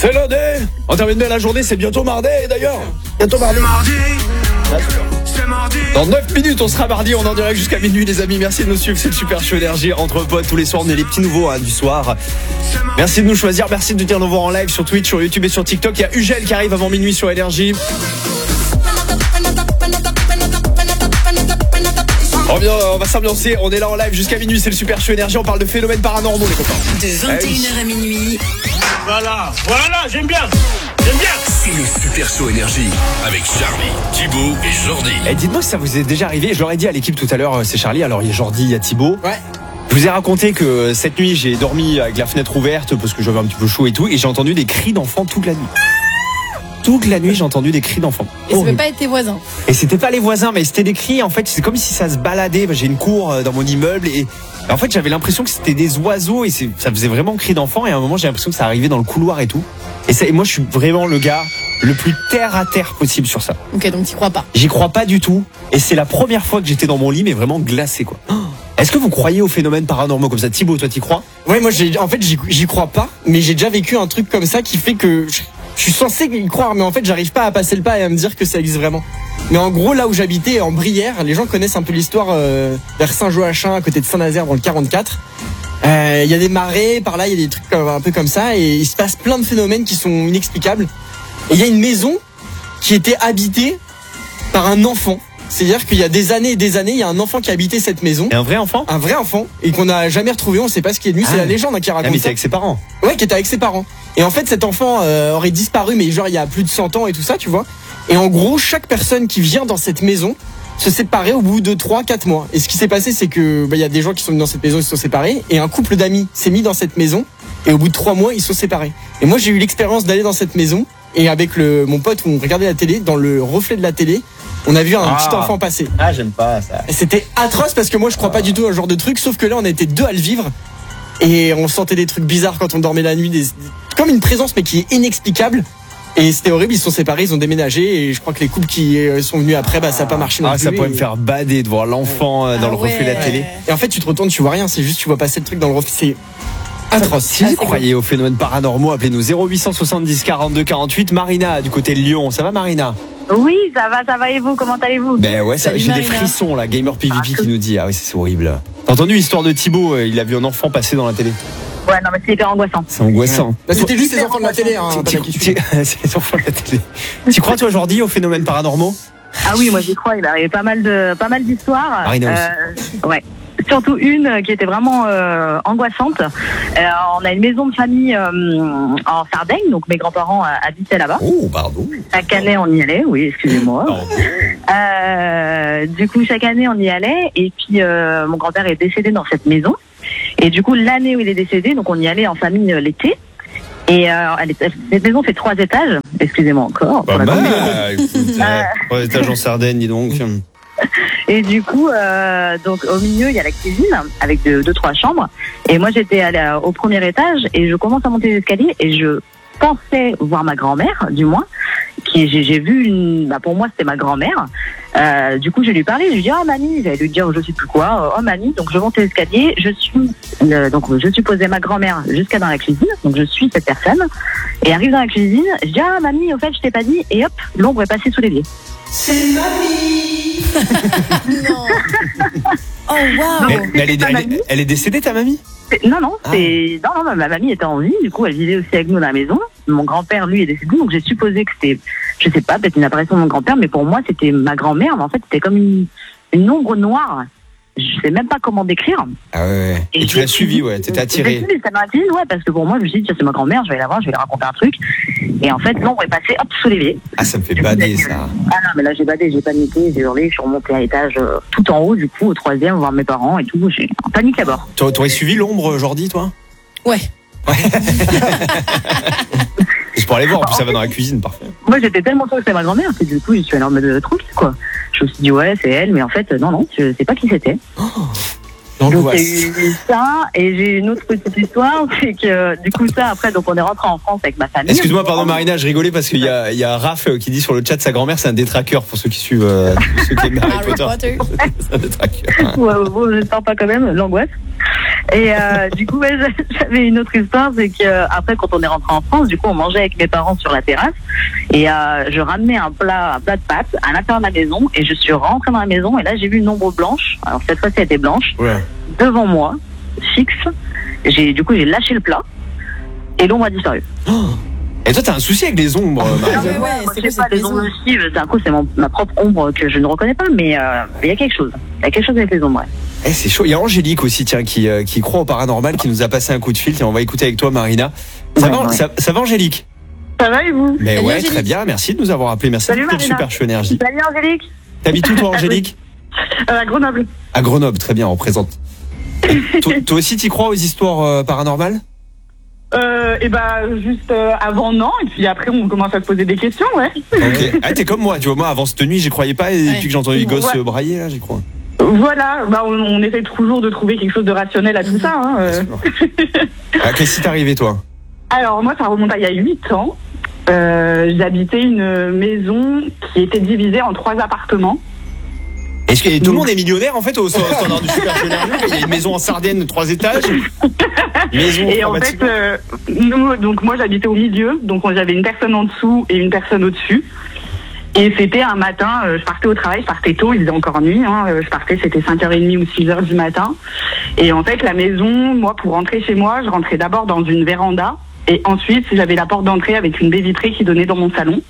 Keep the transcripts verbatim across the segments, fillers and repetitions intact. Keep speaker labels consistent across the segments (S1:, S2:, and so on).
S1: C'est lundi. On termine bien la journée, c'est bientôt mardi d'ailleurs. Bientôt mardi. C'est mardi. Dans neuf minutes, on sera mardi, on est en direct jusqu'à minuit les amis. Merci de nous suivre, c'est le Super Show Énergie entre potes tous les soirs, on est les petits nouveaux hein, du soir. Merci de nous choisir, merci de nous dire nous voir en live sur Twitch, sur YouTube et sur TikTok. Il y a Ugel qui arrive avant minuit sur Énergie. On, vient, on va s'ambiancer, on est là en live jusqu'à minuit, c'est le Super Show Énergie, on parle de phénomènes paranormaux les copains.
S2: De vingt et une heures à minuit.
S3: Voilà, voilà, j'aime bien, j'aime bien.
S4: C'est le Super Show Énergie avec Charlie, Thibaut et Jordi.
S1: Et dites-moi si ça vous est déjà arrivé, je l'aurais dit à l'équipe tout à l'heure, c'est Charlie, alors il y a Jordi, il y a Thibaut.
S5: Ouais.
S1: Je vous ai raconté que cette nuit j'ai dormi avec la fenêtre ouverte parce que j'avais un petit peu chaud et tout, et j'ai entendu des cris d'enfants toute la nuit. Toute la nuit, j'ai entendu des cris d'enfants.
S6: Et ça peut pas être tes voisins.
S1: Et c'était pas les voisins, mais c'était des cris. En fait, c'est comme si ça se baladait. J'ai une cour dans mon immeuble et en fait, j'avais l'impression que c'était des oiseaux et c'est, ça faisait vraiment cri d'enfants. Et à un moment, j'ai l'impression que ça arrivait dans le couloir et tout. Et, ça, et moi, je suis vraiment le gars le plus terre à terre possible sur ça.
S6: Ok, donc t'y crois pas.
S1: J'y crois pas du tout. Et c'est la première fois que j'étais dans mon lit, mais vraiment glacé, quoi. Oh. Est-ce que vous croyez aux phénomènes paranormaux comme ça? Thibaut, toi, t'y crois?
S5: Ouais, moi, j'ai, en fait, j'y, j'y crois pas, mais j'ai déjà vécu un truc comme ça qui fait que je, je suis censé y croire, mais en fait, j'arrive pas à passer le pas et à me dire que ça existe vraiment. Mais en gros, là où j'habitais, en Brière, les gens connaissent un peu l'histoire euh, vers Saint-Joachim, à côté de Saint-Nazaire, dans le quarante-quatre. Il euh, y a des marées, par là, il y a des trucs un peu comme ça, et il se passe plein de phénomènes qui sont inexplicables. Et il y a une maison qui était habitée par un enfant. C'est-à-dire qu'il y a des années et des années, il y a un enfant qui habitait cette maison.
S1: Et un vrai enfant?
S5: Un vrai enfant, et qu'on n'a jamais retrouvé, on sait pas ce qui est de lui, ah. C'est la légende hein, qui raconte
S1: ah, mais
S5: ça.
S1: c'est avec ses parents?
S5: Ouais, qui était avec ses parents. Et en fait, cet enfant euh, aurait disparu, mais genre il y a plus de cent ans et tout ça, tu vois. Et en gros, chaque personne qui vient dans cette maison se séparait au bout de trois quatre mois. Et ce qui s'est passé, c'est que bah, y a des gens qui sont venus dans cette maison, ils se sont séparés, et un couple d'amis s'est mis dans cette maison, et au bout de trois mois, ils se sont séparés. Et moi, j'ai eu l'expérience d'aller dans cette maison, et avec le mon pote, où on regardait la télé, dans le reflet de la télé, on a vu un ah. petit enfant passer.
S1: Ah, j'aime pas ça.
S5: Et c'était atroce parce que moi, je crois pas du tout à ce genre de truc, sauf que là, on était deux à le vivre. Et on sentait des trucs bizarres quand on dormait la nuit, des, comme une présence mais qui est inexplicable. Et c'était horrible, ils se sont séparés, ils ont déménagé et je crois que les couples qui sont venus après, bah ça n'a pas marché non
S1: ah,
S5: plus.
S1: Ça pourrait
S5: et...
S1: me faire bader de voir l'enfant ah, dans le reflet ouais. de la télé.
S5: Et en fait, tu te retournes, tu vois rien, c'est juste tu vois passer le truc dans le reflet. C'est atroce.
S1: Si vous croyez aux phénomènes paranormaux, appelez-nous zéro huit cent soixante-dix quarante-deux quarante-huit. Marina du côté de Lyon, ça va Marina?
S7: Oui, ça va, ça va et vous, comment allez-vous?
S1: Ben ouais, ça, j'ai Marina. Des frissons là, Gamer P V P ah, qui nous dit ah oui c'est horrible. T'as entendu l'histoire de Thibaut, il a vu un enfant passer dans la télé?
S7: Ouais, non, mais c'est hyper angoissant.
S1: C'est angoissant. Ouais.
S5: Bah, c'était juste les enfants de la télé, hein.
S1: C'est les enfants de la télé. Tu crois, toi, Jordi, aux phénomènes paranormaux?
S7: Ah oui, moi, j'y crois. Il arrive pas mal de, pas mal d'histoires.
S1: Marina aussi.
S7: Euh, ouais. Surtout une qui était vraiment euh, angoissante. Euh, on a une maison de famille euh, en Sardaigne, donc mes grands-parents euh, habitaient là-bas.
S1: Oh, pardon.
S7: Chaque année, on y allait. Oui, excusez-moi. Euh, du coup, chaque année, on y allait. Et puis, euh, mon grand-père est décédé dans cette maison. Et du coup, l'année où il est décédé, donc on y allait en famille euh, l'été. Et euh, elle est, cette maison fait trois étages. Excusez-moi encore.
S1: Pas mal. Euh... Trois étages en Sardaigne, dis donc.
S7: Et du coup, euh, donc au milieu, il y a la cuisine avec deux, deux trois chambres. Et moi, j'étais allée au premier étage et je commence à monter les escaliers et je pensais voir ma grand-mère, du moins. Qui j'ai, j'ai vu une, bah pour moi c'était ma grand-mère. Euh, du coup je lui parlais, je lui dis oh mamie, j'allais lui dire je sais plus quoi, oh mamie, donc je monte l'escalier, je suis euh, donc je supposais ma grand-mère jusqu'à dans la cuisine, donc je suis cette personne et arrive dans la cuisine, je dis ah mamie au fait je t'ai pas dit et hop l'ombre est passée sous les pieds.
S6: C'est mamie. Non. Oh wow.
S1: Mais, mais elle, est, elle, est, elle est décédée ta mamie?
S7: Non, non, c'est... Ah. non, non, ma mamie était en vie, du coup, elle vivait aussi avec nous dans la maison. Mon grand-père, lui, est décédé, donc j'ai supposé que c'était, je sais pas, peut-être une apparition de mon grand-père, mais pour moi, c'était ma grand-mère, mais en fait, c'était comme une, une ombre noire. Je sais même pas comment décrire.
S1: Ah ouais, ouais. Et, et tu l'as suivi, ouais, t'étais attiré.
S7: Ça m'a attiré, ouais, parce que pour moi, je me suis dit, tiens, c'est ma grand-mère, je vais la voir, je vais lui raconter un truc. Et en fait, l'ombre est passée, hop, sous les pieds.
S1: Ah, ça me fait bader, ça.
S7: Ah non, mais là, j'ai badé, j'ai paniqué, j'ai hurlé, je suis remontée à l'étage, euh, tout en haut, du coup, au troisième, voir mes parents et tout, j'ai en panique à bord.
S1: T'aurais suivi l'ombre, Jordi, toi?
S6: Ouais.
S1: Ouais. Je pourrais aller voir, en plus ça va dans la cuisine, parfait.
S7: Moi j'étais tellement sûre que c'était ma grand-mère que du coup je suis allée en mode tranquille quoi. Je me suis dit ouais c'est elle, mais en fait non non, je sais pas qui c'était. Oh. Donc
S5: L'angoisse.
S7: il y a eu ça, et j'ai une autre petite histoire, c'est que du coup ça après, donc on est rentré en France avec ma famille.
S1: Excuse-moi, pardon Marina, je rigolais parce qu'il y a, il y a Raph qui dit sur le chat sa grand-mère c'est un détraqueur pour ceux qui suivent euh, ceux qui aiment Harry
S6: Harry
S1: Potter.
S6: Potter.
S1: C'est un détraqueur.
S7: Ouais, bon, j'espère pas quand même, l'angoisse. Et euh, du coup, ouais, j'avais une autre histoire, c'est que euh, après, quand on est rentré en France, du coup, on mangeait avec mes parents sur la terrasse, et euh, je ramenais un plat, un plat de pâtes à l'intérieur de la maison, et je suis rentrée dans la maison, et là, j'ai vu une ombre blanche. Alors cette fois-ci, elle était blanche,
S1: Ouais.
S7: devant moi, fixe. J'ai, du coup, j'ai lâché le plat, et l'ombre a disparu.
S1: Et toi t'as un souci avec les ombres, Marina?
S6: Ah, mais ouais,
S7: Moi,
S6: c'est
S7: je sais
S6: quoi
S7: pas,
S6: cette
S7: les ombres
S6: maison?
S7: aussi, d'un coup, c'est mon, ma propre ombre que je ne reconnais pas, mais euh, il y a quelque chose. Il y a quelque chose avec les ombres, ouais.
S1: Eh, c'est chaud. Il y a Angélique aussi, tiens, qui, euh, qui croit au paranormal, qui nous a passé un coup de fil. Tiens, on va écouter avec toi, Marina. Ça,
S7: Ouais,
S1: va,
S7: ouais.
S1: ça, ça va, Angélique?
S7: Ça va et vous?
S1: Mais
S6: Salut,
S1: ouais,
S6: Angélique.
S1: très bien. Merci de nous avoir appelé. Merci
S7: Salut,
S1: de le
S7: Marina.
S1: super Show Énergie.
S7: Salut Angélique.
S1: T'habites où, toi, Angélique?
S7: Euh, à Grenoble.
S1: À Grenoble, très bien, on présente. toi, toi aussi, t'y crois aux histoires euh, paranormales?
S8: Euh, et bah juste euh, avant non, et puis après on commence à se poser des questions, ouais.
S1: Ok. Ah, t'es comme moi, tu vois, moi, avant cette nuit, j'y croyais pas, et
S6: Ouais.
S1: depuis que j'ai entendu les gosses
S8: Ouais.
S1: euh, brailler, là, j'y crois.
S8: Voilà, bah on, on essaie toujours de trouver quelque chose de rationnel à tout ça. Hein, euh.
S1: Ah, qu'est-ce qui t'est arrivé, toi?
S8: Alors moi ça remonte à il y a huit ans. Euh, j'habitais une maison qui était divisée en trois appartements.
S1: Est-ce que tout le monde est millionnaire, en fait, au standard du super Show Énergie? Il y a une maison en Sardaigne de trois étages. Maison
S8: Et en
S1: trois
S8: fait,
S1: bâtiments.
S8: euh, nous, donc moi j'habitais au milieu, donc j'avais une personne en dessous et une personne au-dessus. Et c'était un matin, euh, je partais au travail, je partais tôt, il faisait encore nuit, hein, euh, je partais, c'était cinq heures trente ou six heures du matin. Et en fait, la maison, moi, pour rentrer chez moi, je rentrais d'abord dans une véranda, et ensuite, j'avais la porte d'entrée avec une baie vitrée qui donnait dans mon salon.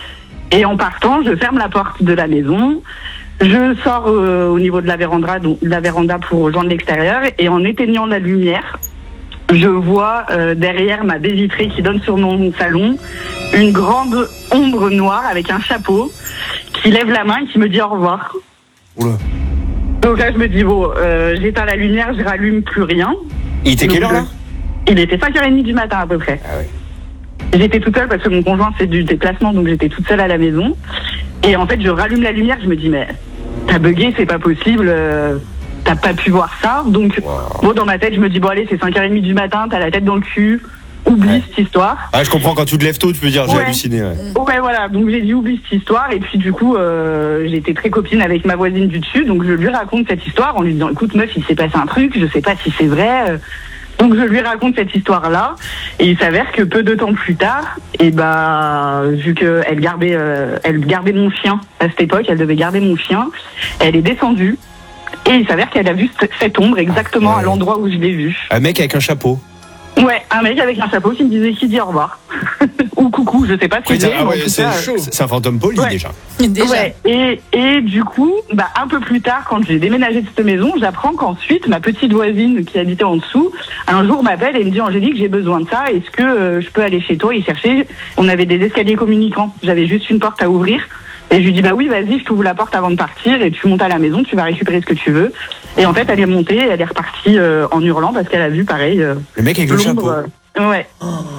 S8: Et en partant, je ferme la porte de la maison, je sors euh, au niveau de la véranda, donc, de la véranda pour rejoindre l'extérieur, et en éteignant la lumière, je vois euh, derrière ma baie vitrée qui donne sur mon salon une grande ombre noire avec un chapeau qui lève la main et qui me dit au revoir.
S1: Oula.
S8: Donc là je me dis bon, euh, j'éteins la lumière, je rallume plus rien.
S1: Il était quelle heure, là?
S8: Il était cinq heures trente du matin à peu près.
S1: Ah ouais.
S8: J'étais toute seule parce que mon conjoint fait du déplacement, donc j'étais toute seule à la maison. Et en fait je rallume la lumière, je me dis mais t'as bugué, c'est pas possible. euh, T'as pas pu voir ça, donc
S1: Wow.
S8: bon dans ma tête je me dis bon allez c'est cinq heures trente du matin, t'as la tête dans le cul, oublie
S1: Ouais.
S8: cette histoire.
S1: Ah, je comprends, quand tu te lèves tôt, tu peux dire j'ai
S8: Ouais.
S1: halluciné. Ouais.
S8: Ouais voilà, donc j'ai dit oublie cette histoire et puis du coup euh, j'étais très copine avec ma voisine du dessus, donc je lui raconte cette histoire en lui disant écoute meuf il s'est passé un truc, je sais pas si c'est vrai. euh. Donc je lui raconte cette histoire là et il s'avère que peu de temps plus tard, et bah vu que elle gardait euh, elle gardait mon chien à cette époque, elle devait garder mon chien, elle est descendue. Et il s'avère qu'elle a vu cette- cette ombre exactement
S1: Ouais.
S8: à l'endroit où je l'ai vue.
S1: Un mec avec un chapeau.
S8: Ouais, un mec avec un chapeau qui me disait qui dit au revoir. Ou coucou, je sais pas si
S1: Ouais,
S8: c'est.
S1: ah ouais, c'est
S8: ça,
S1: chaud. C'est un fantôme poli,
S8: Ouais.
S1: déjà.
S6: Déjà.
S8: Ouais, et, et du coup, bah, un peu plus tard, quand j'ai déménagé de cette maison, j'apprends qu'ensuite, ma petite voisine qui habitait en dessous, un jour m'appelle et me dit Angélique, j'ai besoin de ça, est-ce que euh, je peux aller chez toi y chercher? On avait des escaliers communicants, j'avais juste une porte à ouvrir. Et je lui dis bah oui vas-y je t'ouvre la porte avant de partir et tu montes à la maison, tu vas récupérer ce que tu veux. Et en fait elle est montée, elle est repartie euh, en hurlant parce qu'elle a vu pareil euh,
S1: Le mec avec le chapeau.
S8: l'ombre. euh, ouais.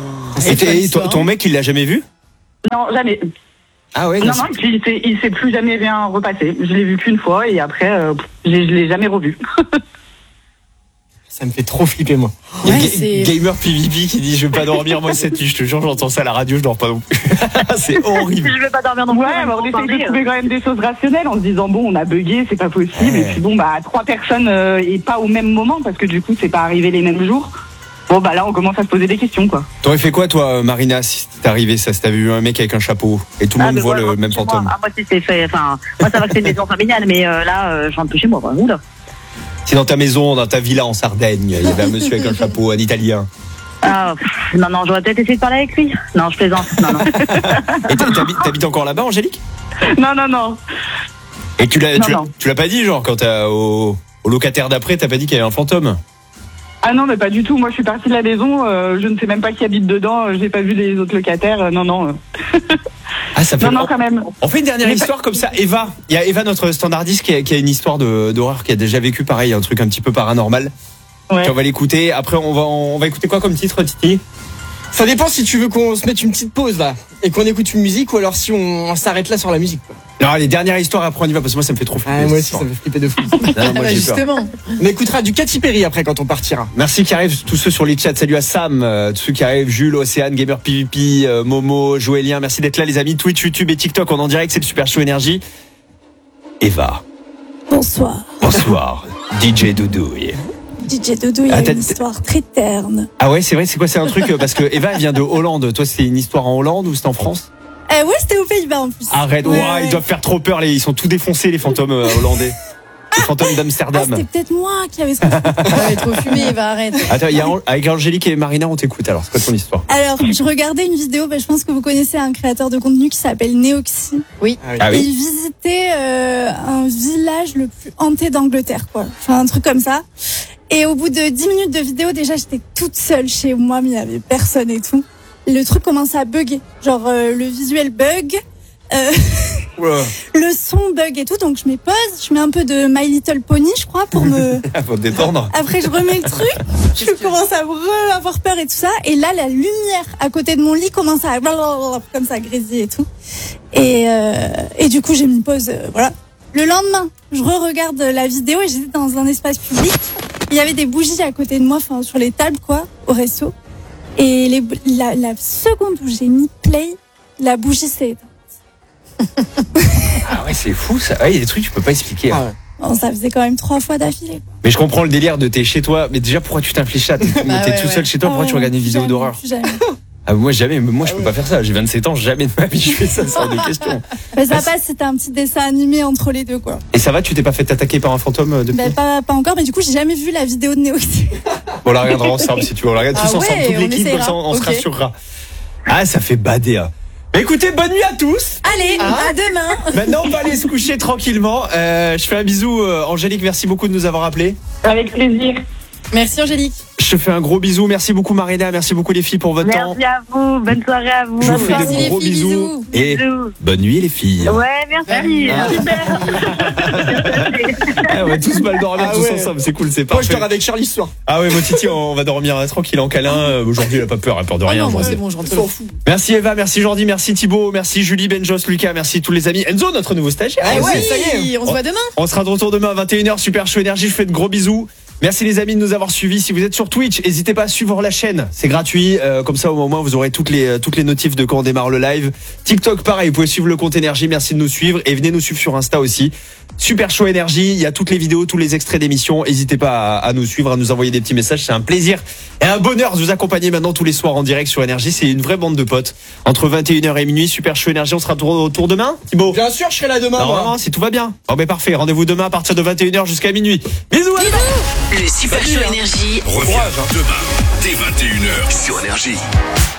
S1: Et t'es-
S6: folle
S1: et
S6: histoire,
S1: ton, ton
S6: hein.
S1: mec, il l'a jamais vu?
S8: Non jamais.
S1: Ah ouais,
S8: Non
S1: non,
S8: non, et puis il s'est, il s'est plus jamais rien repassé. Je l'ai vu qu'une fois et après euh, pff, j'ai- je l'ai jamais revu.
S5: Ça me fait trop flipper, moi.
S1: Il y a
S6: Ouais,
S1: Ga-
S6: c'est-
S1: Gamer P V P qui dit je vais pas dormir moi cette nuit, je te jure, j'entends ça à la radio, je dors pas non plus. C'est horrible.
S7: Je vais pas dormir non plus.
S8: Ouais,
S7: même
S8: bah, on
S7: pour
S8: essaye
S7: parler,
S8: de trouver quand même des choses rationnelles en se disant bon on a bugué, c'est pas possible.
S1: Ouais.
S8: Et puis bon bah trois personnes euh, et pas au même moment parce que du coup c'est pas arrivé les mêmes jours. Bon bah là on commence à se poser des questions quoi.
S1: T'aurais fait quoi toi, Marina, si t'es arrivé ça, si t'avais vu un mec avec un chapeau et tout le
S7: Ah,
S1: monde
S7: mais
S1: voit
S7: moi,
S1: le même
S7: chez moi.
S1: fantôme?
S7: Ah, moi, si c'est fait. Enfin, moi, ça va que c'est une maison familiale, mais euh, là, euh, je rentre plus chez moi. Quoi. Oula.
S1: Si dans ta maison, dans ta villa en Sardaigne, il y avait un monsieur avec un chapeau, un Italien.
S7: Ah, pff, non, non, j'aurais peut-être essayé de parler avec lui. Non, je plaisante. Non, non.
S1: Et t'ha- t'habites t'habites encore là-bas, Angélique?
S8: Non non non.
S1: Et tu l'as,
S8: Non,
S1: tu l'as,
S8: non.
S1: tu l'as pas dit, genre, quand t'as au, au locataire d'après, t'as pas dit qu'il y avait un fantôme?
S8: Ah non mais pas du tout. Moi je suis partie de la maison, euh, je ne sais même pas qui habite dedans. euh, J'ai pas vu les autres locataires. euh, non non. euh.
S1: Ah, ça fait
S8: Non non
S1: on-
S8: quand même.
S1: On fait une dernière
S8: Mais
S1: histoire comme ça. Eva, il y a Eva, notre standardiste, qui a, qui a une histoire de- d'horreur, qui a déjà vécu pareil, un truc un petit peu paranormal.
S8: Ouais.
S1: Puis on va l'écouter. Après, on va, on va écouter quoi comme titre, Titi?
S5: Ça dépend si tu veux qu'on se mette une petite pause là et qu'on écoute une musique ou alors si on, on s'arrête là sur la musique, quoi.
S1: Non, les dernières histoires après on y va parce que moi ça me fait trop flipper.
S5: Ah, moi aussi, ça me fait flipper de fou.
S1: Non, non, moi,
S6: Bah,
S1: j'ai peur.
S6: justement.
S5: On écoutera du Katy Perry après quand on partira.
S1: Merci qui arrivent, tous ceux sur les chats. Salut à Sam, euh, tous ceux qui arrivent, Jules, Océane, Gamer P V P, euh, Momo, Joélien. Merci d'être là les amis. Twitch, YouTube et TikTok, on est en direct, c'est le Super Show Énergie. Eva,
S9: Bonsoir.
S1: bonsoir. D J Doudouille.
S9: D J Dodo, il y
S1: Ah,
S9: a
S1: t'as-
S9: une histoire très terne.
S1: Ah ouais, c'est vrai, c'est quoi, c'est un truc, euh, parce que Eva elle vient de Hollande. Toi, c'est une histoire en Hollande ou c'est en France?
S9: Euh, ouais, c'était aux Pays-Bas en plus.
S1: Arrête,
S9: Ouais,
S1: ouah,
S9: ouais.
S1: ils doivent faire trop peur, les, ils sont tout défoncés, les fantômes euh, hollandais. Les fantômes
S9: Ah,
S1: d'Amsterdam.
S9: c'était peut-être moi qui avais ce conflit.
S6: Elle est trop fumée, va arrête.
S1: Attends, il y a, avec Angélique et Marina, on t'écoute alors, c'est quoi ton histoire?
S9: Alors, je regardais une vidéo, bah, je pense que vous connaissez un créateur de contenu qui s'appelle Neoxy.
S6: Oui.
S1: Ah
S9: Il
S1: oui?
S9: visitait euh, un village le plus hanté d'Angleterre, quoi. Enfin, un truc comme ça. Et au bout de dix minutes de vidéo, déjà, j'étais toute seule chez moi, mais il y avait personne et tout. Le truc commence à bugger. Genre, euh, le visuel bug, euh,
S1: Ouais.
S9: le son bug et tout. Donc, je mets pause, je mets un peu de My Little Pony, je crois, pour me...
S1: Faut te détendre.
S9: Après, je remets le truc, je commence à re- avoir peur et tout ça. Et là, la lumière à côté de mon lit commence à comme ça grésiller et tout. Et, euh, et du coup, j'ai mis pause. euh, voilà. Le lendemain, je re-regarde la vidéo et j'étais dans un espace public. Il y avait des bougies à côté de moi, enfin sur les tables quoi, au resto. Et les, la, la seconde où j'ai mis play, la bougie s'est éteinte.
S1: Ah ouais, c'est fou ça. Ouais, il y a des trucs que tu peux pas expliquer. hein.
S5: Ah ouais.
S9: Bon, ça faisait quand même trois fois d'affilée.
S1: Mais je comprends le délire de t'es chez toi. Mais déjà, pourquoi tu t'infliges ça? T'es t'es
S6: Bah ouais,
S1: tout
S6: ouais.
S1: seul chez toi, pourquoi tu regardes une vidéo d'horreur?
S9: Jamais.
S1: Ah, moi, jamais. Moi, je peux pas faire ça. J'ai vingt-sept ans, jamais de ma vie je fais ça, c'est hors de question.
S9: Mais ça passe, c'était un petit dessin animé entre les deux quoi.
S1: Et ça va, tu t'es pas fait attaquer par un fantôme euh, depuis?
S9: Ben, pas, pas encore, mais du coup, j'ai jamais vu la vidéo de Neoxy.
S1: On la regardera ensemble si tu veux. On la regarde
S6: Ah
S1: tous ensemble,
S6: ouais,
S1: toute
S6: on
S1: l'équipe, comme
S6: essayera.
S1: ça, on se
S6: Ok.
S1: rassurera. Ah, ça fait bader. Hein. Mais écoutez, bonne nuit à tous.
S6: Allez, à demain.
S1: Maintenant, on va aller se coucher tranquillement. Euh, je fais un bisou, euh, Angélique. Merci beaucoup de nous avoir appelés.
S8: Avec plaisir.
S6: Merci Angélique.
S1: Je te fais un gros bisou. Merci beaucoup, Marina. Merci beaucoup, les filles, pour votre temps.
S7: Merci à vous. Bonne soirée à vous.
S1: Je vous fais
S6: Merci,
S1: de
S6: les
S1: gros
S6: filles,
S1: bisous.
S6: bisous.
S1: Et
S7: Bisous.
S1: bonne nuit, les filles.
S7: Ouais, merci.
S1: Ah.
S7: Super.
S1: Ah, on va tous mal dormir
S5: Ah
S1: tous
S5: ouais.
S1: ensemble. C'est cool, c'est
S5: Moi, je
S1: parfait.
S5: dors avec Charlie ce soir.
S1: Ah ouais, mon Titi, on va dormir hein, tranquille en câlin. Euh, Aujourd'hui, il a pas peur, il a peur de
S6: Oh
S1: rien.
S6: non, moi
S1: moi,
S6: c'est
S1: c'est-
S6: bon, je rentre.
S5: S'en fout.
S1: Merci Eva, merci Jordi, merci Thibaut, merci Julie, Benjos, Lucas, merci tous les amis. Enzo, notre nouveau stagiaire.
S5: Ah
S6: Eh
S5: ouais,
S6: oui,
S5: ça y est.
S6: on se voit demain.
S1: On sera de retour demain à vingt et une heures, Super Show Énergie, je fais de gros bisous. Merci les amis de nous avoir suivis. Si vous êtes sur Twitch, n'hésitez pas à suivre la chaîne. C'est gratuit. Euh, comme ça, au moins, vous aurez toutes les, toutes les notifs de quand on démarre le live. TikTok, pareil. Vous pouvez suivre le compte Énergie. Merci de nous suivre. Et venez nous suivre sur Insta aussi. Super Show Énergie. Il y a toutes les vidéos, tous les extraits d'émissions. N'hésitez pas à, à nous suivre, à nous envoyer des petits messages. C'est un plaisir et un bonheur de vous accompagner maintenant tous les soirs en direct sur Énergie. C'est une vraie bande de potes. Entre vingt et une heures et minuit, Super Show Énergie. On sera de retour demain, Thibaut?
S5: Bien sûr, je serai là demain. moi.
S1: Normalement, si tout va bien. Bon, ben parfait. Rendez-vous demain à partir de vingt et une heures jusqu'à minuit. Bisous à demain.
S2: Le Super Show Énergie.
S4: Reviens demain dès vingt et une heures sur Énergie.